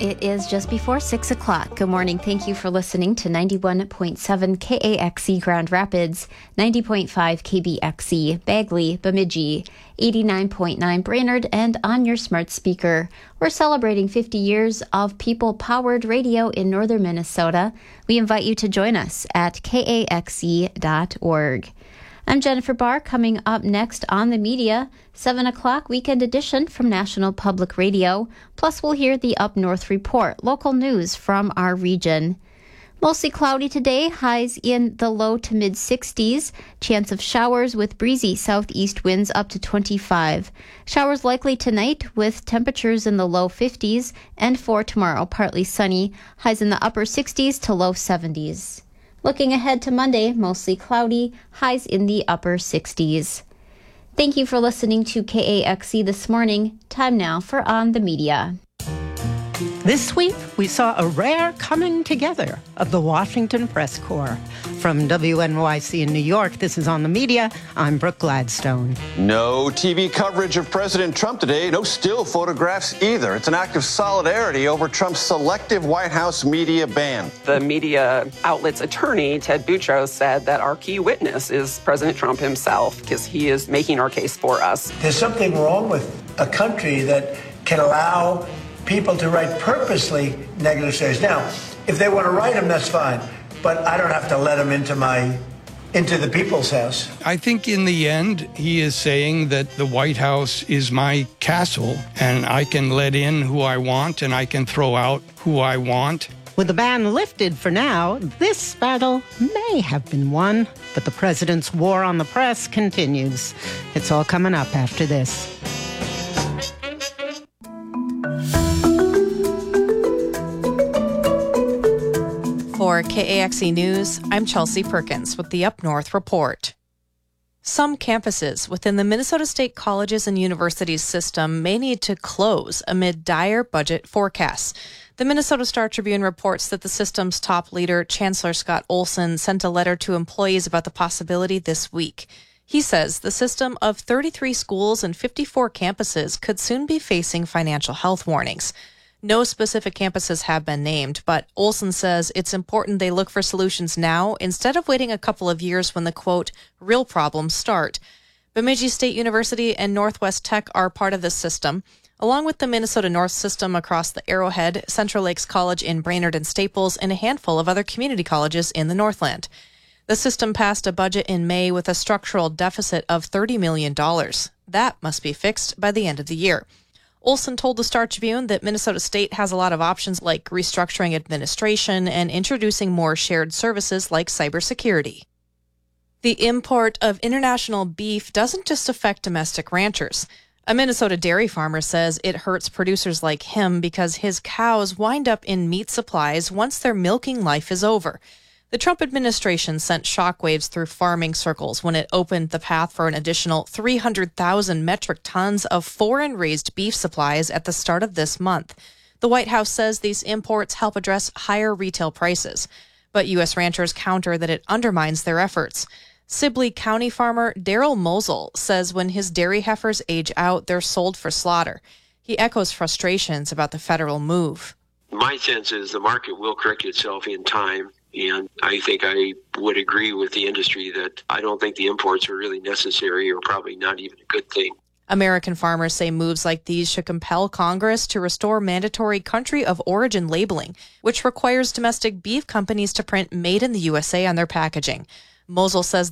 It is just before 6 o'clock. Good morning. Thank you for listening to 91.7 KAXE Grand Rapids, 90.5 KBXE Bagley, Bemidji, 89.9 Brainerd, and on your smart speaker. We're celebrating 50 years of people-powered radio in northern Minnesota. We invite you to join us at kaxe.org. I'm Jennifer Barr. Coming up next on the media, 7 o'clock weekend edition from National Public Radio. Plus, we'll hear the Up North Report, local news from our region. Mostly cloudy today, highs in the low to mid 60s. Chance of showers with breezy southeast winds up to 25. Showers likely tonight with temperatures in the low 50s. And for tomorrow, partly sunny, highs in the upper 60s to low 70s. Looking ahead to Monday, mostly cloudy, highs in the upper 60s. Thank you for listening to KAXE this morning. Time now for On the Media. This week, we saw a rare coming together of the Washington Press Corps. From WNYC in New York, this is On the Media. I'm Brooke Gladstone. No TV coverage of President Trump today. No still photographs either. It's an act of solidarity over Trump's selective White House media ban. The media outlet's attorney, Ted Boutros, said that our key witness is President Trump himself because he is making our case for us. There's something wrong with a country that can allow people to write purposely negative stories. Now, if they want to write them, that's fine. But I don't have to let them into the people's house. I think in the end, he is saying that the White House is my castle, and I can let in who I want, and I can throw out who I want. With the ban lifted for now, this battle may have been won, but the president's war on the press continues. It's all coming up after this. For KAXE News, I'm Chelsea Perkins with the Up North Report. Some campuses within the Minnesota State Colleges and Universities system may need to close amid dire budget forecasts. The Minnesota Star Tribune reports that the system's top leader, Chancellor Scott Olson, sent a letter to employees about the possibility this week. He says the system of 33 schools and 54 campuses could soon be facing financial health warnings. No specific campuses have been named, but Olson says it's important they look for solutions now instead of waiting a couple of years when the, quote, real problems start. Bemidji State University and Northwest Tech are part of this system, along with the Minnesota North system across the Arrowhead, Central Lakes College in Brainerd and Staples, and a handful of other community colleges in the Northland. The system passed a budget in May with a structural deficit of $30 million. That must be fixed by the end of the year. Olson told the Star Tribune that Minnesota State has a lot of options like restructuring administration and introducing more shared services like cybersecurity. The import of international beef doesn't just affect domestic ranchers. A Minnesota dairy farmer says it hurts producers like him because his cows wind up in meat supplies once their milking life is over. The Trump administration sent shockwaves through farming circles when it opened the path for an additional 300,000 metric tons of foreign-raised beef supplies at the start of this month. The White House says these imports help address higher retail prices, but U.S. ranchers counter that it undermines their efforts. Sibley County farmer Daryl Mosel says when his dairy heifers age out, they're sold for slaughter. He echoes frustrations about the federal move. My sense is the market will correct itself in time. And I think I would agree with the industry that I don't think the imports are really necessary or probably not even a good thing. American farmers say moves like these should compel Congress to restore mandatory country of origin labeling, which requires domestic beef companies to print Made in the USA on their packaging. Mosel says